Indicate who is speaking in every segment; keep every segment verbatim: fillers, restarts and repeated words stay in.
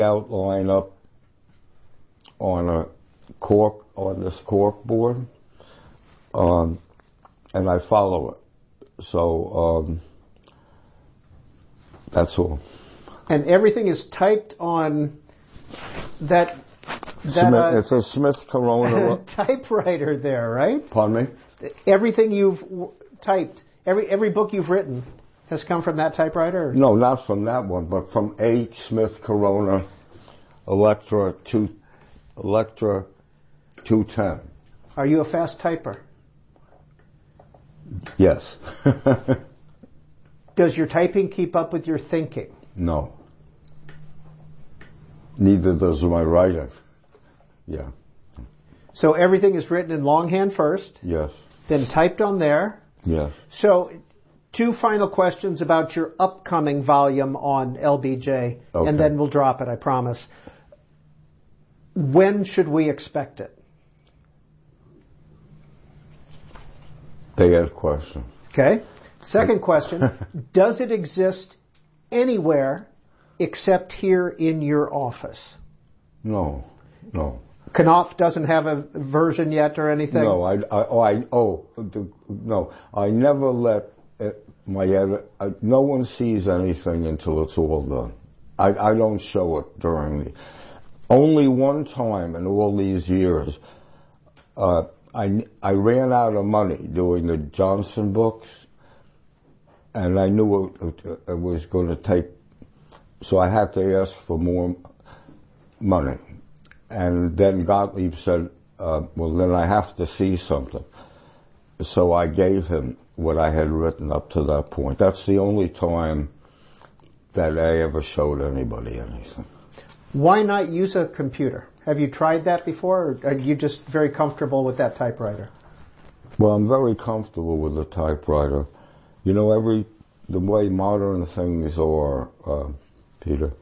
Speaker 1: outline up on a cork, on this cork board, um, and I follow it. So, um, that's all.
Speaker 2: And everything is typed on that, that
Speaker 1: Smith,
Speaker 2: uh,
Speaker 1: it's a Smith Corona
Speaker 2: typewriter there, right?
Speaker 1: Pardon me?
Speaker 2: Everything you've w- typed, every every book you've written has come from that typewriter? Or?
Speaker 1: No, not from that one, but from a Smith Corona Electra two, Electra two ten.
Speaker 2: Are you a fast typer?
Speaker 1: Yes.
Speaker 2: Does your typing keep up with your thinking?
Speaker 1: No. Neither does my writing. Yeah.
Speaker 2: So everything is written in longhand first?
Speaker 1: Yes.
Speaker 2: Then typed on there?
Speaker 1: Yes.
Speaker 2: So, two final questions about your upcoming volume on L B J,
Speaker 1: okay.
Speaker 2: and then we'll drop it, I promise. When should we expect it?
Speaker 1: Bad question.
Speaker 2: Okay. Second question, does it exist anywhere except here in your office?
Speaker 1: No, no.
Speaker 2: Knopf doesn't have a version yet or anything?
Speaker 1: No, I, I, oh, I, oh, no. I never let it, my edit, I, no one sees anything until it's all done. I, I don't show it during the, only one time in all these years, uh, I, I ran out of money doing the Johnson books, and I knew it, it, it was going to take, so I had to ask for more money. And then Gottlieb said, uh, well, then I have to see something. So I gave him what I had written up to that point. That's the only time that I ever showed anybody anything.
Speaker 2: Why not use a computer? Have you tried that before, or are you just very comfortable with that typewriter?
Speaker 1: Well, I'm very comfortable with the typewriter. You know, every, the way modern things are, uh, Peter,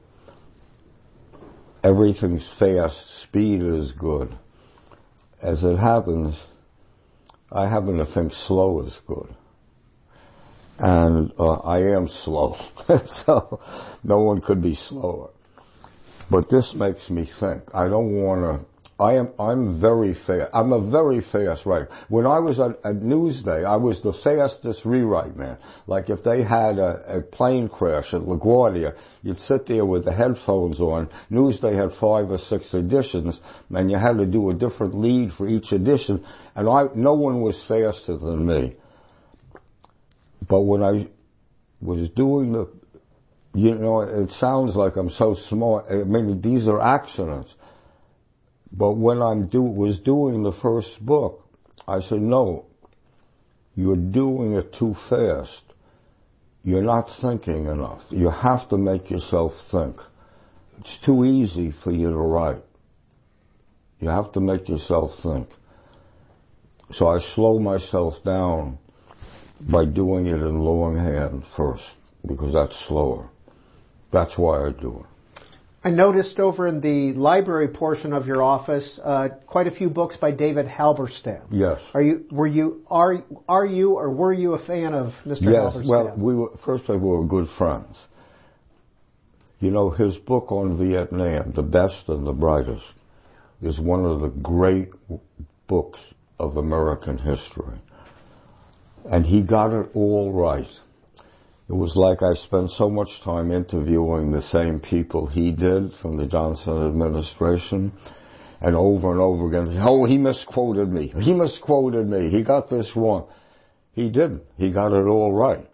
Speaker 1: everything's fast, speed is good. As it happens, I happen to think slow is good. And uh, I am slow, so no one could be slower. But this makes me think. I don't want to, I am, I'm very fast. I'm a very fast writer. When I was at, at Newsday, I was the fastest rewrite man. Like if they had a, a plane crash at LaGuardia, you'd sit there with the headphones on. Newsday had five or six editions, and you had to do a different lead for each edition, and I, no one was faster than me. But when I was doing the, you know, it sounds like I'm so smart. I mean, these are accidents. But when I do, was doing the first book, I said, no, you're doing it too fast. You're not thinking enough. You have to make yourself think. It's too easy for you to write. You have to make yourself think. So I slow myself down by doing it in longhand first, because that's slower. That's why I do it.
Speaker 2: I noticed over in the library portion of your office, uh, quite a few books by David Halberstam.
Speaker 1: Yes.
Speaker 2: Are you, were you, are, are you or were you a fan of Mister
Speaker 1: Yes.
Speaker 2: Halberstam?
Speaker 1: Well, we were, first of all, we were good friends. You know, his book on Vietnam, The Best and the Brightest, is one of the great books of American history. And he got it all right. It was like I spent so much time interviewing the same people he did from the Johnson administration, and over and over again, oh, he misquoted me. He misquoted me. He got this wrong. He didn't. He got it all right.